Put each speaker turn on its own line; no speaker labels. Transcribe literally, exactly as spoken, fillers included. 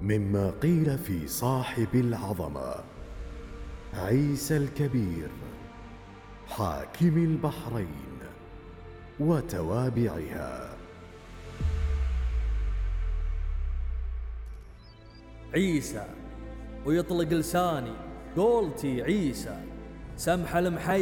مما قيل في صاحب العظمة عيسى الكبير حاكم البحرين وتوابعها.
عيسى ويطلق لساني قولتي عيسى، سمح المحي